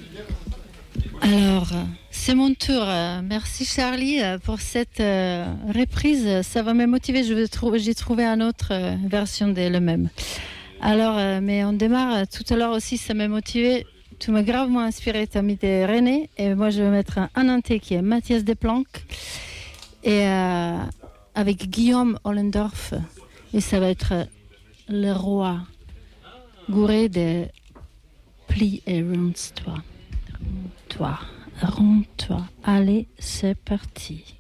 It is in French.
Alors, c'est mon tour. Merci Charlie pour cette reprise. Ça va me motiver. J'ai trouvé une autre version de le même. Alors, mais on démarre. Tout à l'heure aussi, ça m'a motivé. Tu m'as gravement inspiré. Tu as mis des René. Et moi, je vais mettre un Nantais qui est Mathias Desplanques. Et avec Guillaume Ollendorf. Et ça va être le roi gouré de Plie et ronce-toi. Rends-toi. Allez, c'est parti.